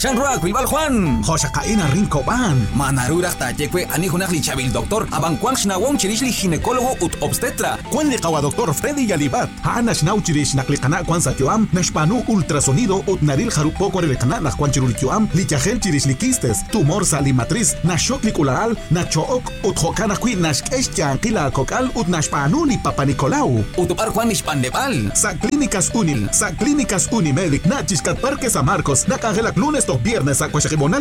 Chanruak, Bilbal Juan. Josha Kaina Rinko Ban. Manarurak Tachekwe, Anihunak Lichabil Doctor, Abankwang Shnawong Chirishli ginecólogo ut obstetra. Kwan Kawa Doctor Freddy Yalibat. Hanash Nauchirish Naklikana Kwan Sakyoam, Nashpanu ultrasonido ut Naril Harupoko Relecana Kwan Chirulikuam, Lichahel Chirishlikistes, tumor salimatriz, Nashoklikularal, Nachook ut Hokana Qui Nashkeshchan Kila Kokal ut Nashpanu li Papa Nicolau. Utupar Juan Ishpandebal. Sa Clínicas Unil, Sa Clínicas Unimedic, Nachiscat Parque San Marcos, Nakangela lunes o viernes a Cuachajibonal